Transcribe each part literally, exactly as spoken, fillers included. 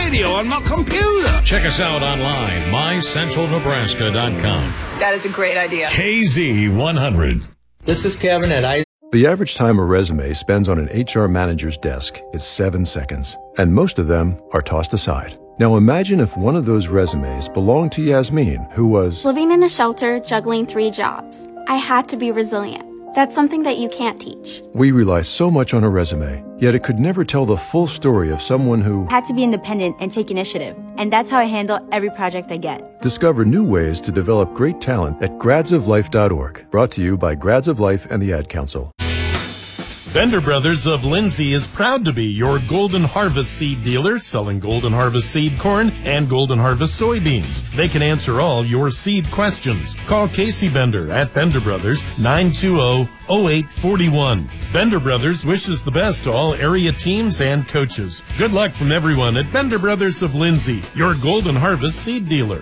radio on my computer. Check us out online, my central nebraska dot com. That is a great idea. K Z one hundred. This is Kevin at I. The average time a resume spends on an H R manager's desk is seven seconds, and most of them are tossed aside. Now imagine if one of those resumes belonged to Yasmin, who was living in a shelter, juggling three jobs. I had to be resilient. That's something that you can't teach. We rely so much on a resume, yet it could never tell the full story of someone who had to be independent and take initiative. And that's how I handle every project I get. Discover new ways to develop great talent at grads of life dot org. Brought to you by Grads of Life and the Ad Council. Bender Brothers of Lindsay is proud to be your Golden Harvest seed dealer, selling Golden Harvest seed corn and Golden Harvest soybeans. They can answer all your seed questions. Call Casey Bender at Bender Brothers, nine two zero, zero eight four one. Bender Brothers wishes the best to all area teams and coaches. Good luck from everyone at Bender Brothers of Lindsay, your Golden Harvest seed dealer.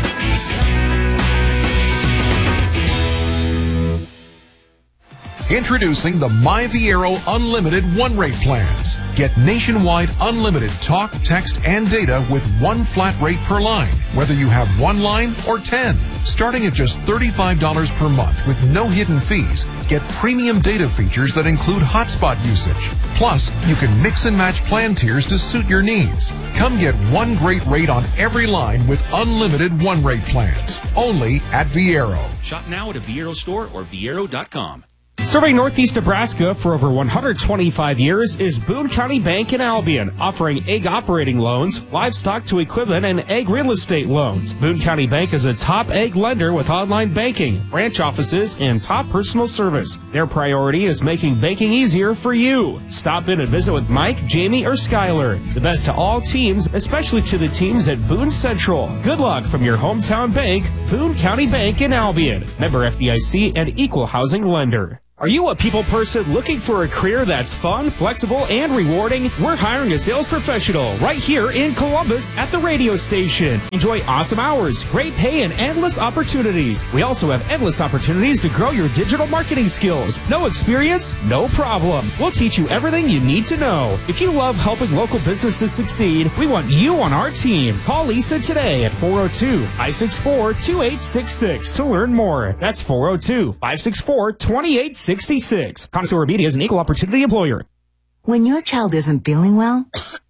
Introducing the My Viero Unlimited one-rate plans. Get nationwide unlimited talk, text, and data with one flat rate per line, whether you have one line or ten. Starting at just thirty-five dollars per month with no hidden fees, get premium data features that include hotspot usage. Plus, you can mix and match plan tiers to suit your needs. Come get one great rate on every line with unlimited one-rate plans. Only at Viero. Shop now at a Viero store or viero dot com. Serving Northeast Nebraska for over one hundred twenty-five years is Boone County Bank in Albion, offering egg operating loans, livestock to equipment, and egg real estate loans. Boone County Bank is a top egg lender with online banking, branch offices, and top personal service. Their priority is making banking easier for you. Stop in and visit with Mike, Jamie, or Skylar. The best to all teams, especially to the teams at Boone Central. Good luck from your hometown bank, Boone County Bank in Albion. Member F D I C and equal housing lender. Are you a people person looking for a career that's fun, flexible, and rewarding? We're hiring a sales professional right here in Columbus at the radio station. Enjoy awesome hours, great pay, and endless opportunities. We also have endless opportunities to grow your digital marketing skills. No experience? No problem. We'll teach you everything you need to know. If you love helping local businesses succeed, we want you on our team. Call Lisa today at four oh two, five six four, two eight six six to learn more. That's four oh two, five six four, two eight six six. Connoisseur Media is an equal opportunity employer. When your child isn't feeling well,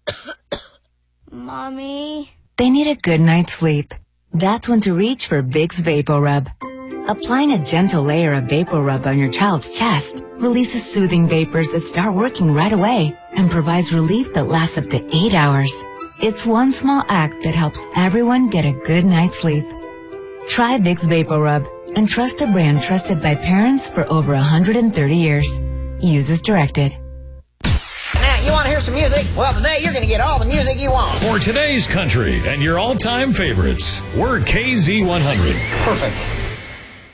Mommy, they need a good night's sleep. That's when to reach for Vicks VapoRub. Applying a gentle layer of VapoRub on your child's chest releases soothing vapors that start working right away and provides relief that lasts up to eight hours. It's one small act that helps everyone get a good night's sleep. Try Vicks VapoRub and trust a brand trusted by parents for over one hundred thirty years. Use as directed. Now, you want to hear some music? Well, today you're going to get all the music you want. For today's country and your all-time favorites, we're K Z one hundred. Perfect.